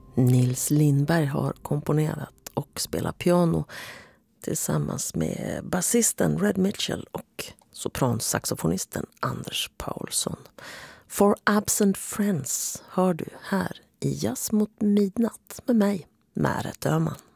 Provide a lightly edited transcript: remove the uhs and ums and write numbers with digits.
Nils Lindberg har komponerat och spelat piano tillsammans med basisten Red Mitchell och sopransaxofonisten Anders Paulsson. For Absent Friends hör du här i Jazz mot midnatt med mig, Märet Öhman.